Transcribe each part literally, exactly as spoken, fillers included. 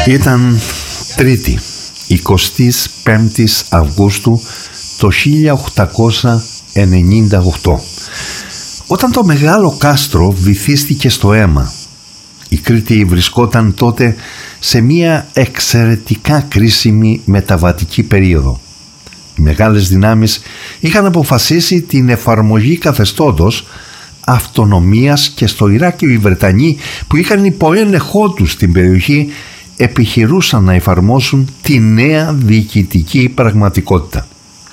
Ήταν Τρίτη, εικοστή πέμπτη Αυγούστου το χίλια οκτακόσια ενενήντα οκτώ, όταν το μεγάλο κάστρο βυθίστηκε στο αίμα. Η Κρήτη βρισκόταν τότε σε μια εξαιρετικά κρίσιμη μεταβατική περίοδο. Οι μεγάλες δυνάμεις είχαν αποφασίσει την εφαρμογή καθεστώτος αυτονομίας και στο Ιράκ οι Βρετανοί, που είχαν υπό έλεγχό τους στην περιοχή, επιχειρούσαν να εφαρμόσουν τη νέα διοικητική πραγματικότητα.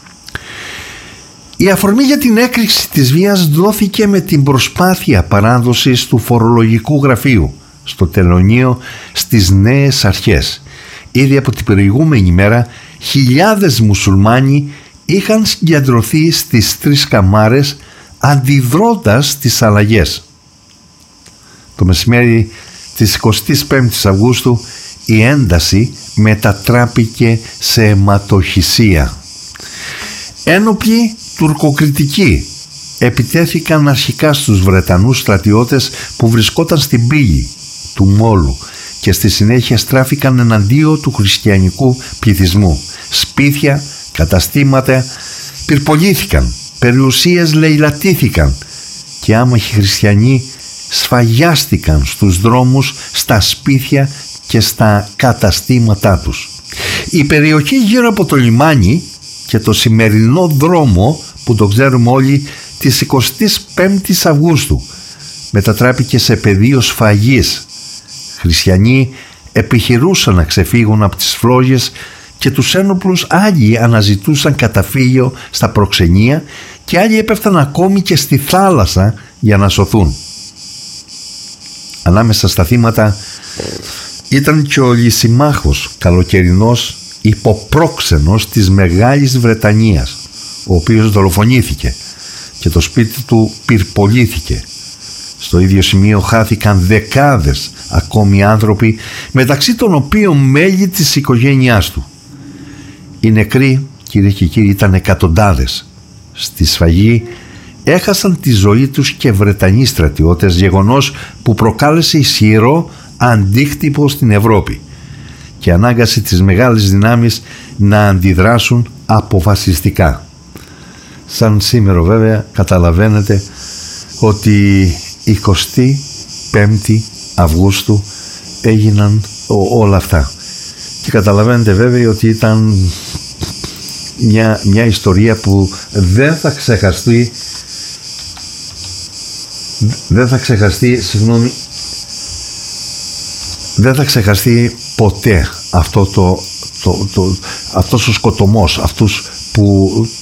Η αφορμή για την έκρηξη της βίας δόθηκε με την προσπάθεια παράδοσης του φορολογικού γραφείου στο τελωνείο στις νέες αρχές. Ήδη από την προηγούμενη μέρα χιλιάδες μουσουλμάνοι είχαν συγκεντρωθεί στις τρεις καμάρες αντιδρώντας στις αλλαγές. Το μεσημέρι της εικοστής πέμπτης Αυγούστου η ένταση μετατράπηκε σε αιματοχυσία. Ένοπλοι τουρκοκριτικοί επιτέθηκαν αρχικά στους Βρετανούς στρατιώτες που βρισκόταν στην πύλη του Μόλου και στη συνέχεια στράφηκαν εναντίον του χριστιανικού πληθυσμού. Σπίτια, καταστήματα πυρπολήθηκαν, περιουσίες λαιλατήθηκαν και άμαχοι χριστιανοί σφαγιάστηκαν στους δρόμους, στα σπίτια και στα καταστήματά τους. Η περιοχή γύρω από το λιμάνι και το σημερινό δρόμο που το ξέρουμε όλοι της εικοστής πέμπτης Αυγούστου μετατράπηκε σε πεδίο σφαγής. Χριστιανοί επιχειρούσαν να ξεφύγουν από τις φλόγες και τους ένοπλους, άλλοι αναζητούσαν καταφύγιο στα προξενία και άλλοι έπεφταν ακόμη και στη θάλασσα για να σωθούν. Ανάμεσα στα θύματα ήταν και ο λυσιμάχος καλοκαιρινός υποπρόξενος της Μεγάλης Βρετανίας, ο οποίος δολοφονήθηκε και το σπίτι του πυρπολήθηκε. Στο ίδιο σημείο χάθηκαν δεκάδες ακόμη άνθρωποι, μεταξύ των οποίων μέλη της οικογένειάς του. Οι νεκροί, κύριε και κύριοι, ήταν εκατοντάδες. Στη σφαγή έχασαν τη ζωή τους και Βρετανοί στρατιώτες, γεγονός που προκάλεσε ισχυρό αντίκτυπο στην Ευρώπη και ανάγκασε τις μεγάλες δυνάμεις να αντιδράσουν αποφασιστικά. Σαν σήμερα βέβαια καταλαβαίνετε ότι εικοστή πέμπτη Αυγούστου έγιναν ό, όλα αυτά και καταλαβαίνετε βέβαια ότι ήταν μια, μια ιστορία που δεν θα ξεχαστεί δεν θα ξεχαστεί συγγνώμη δεν θα ξεχαστεί ποτέ αυτό το, το, το, αυτός ο σκοτωμός, αυτούς που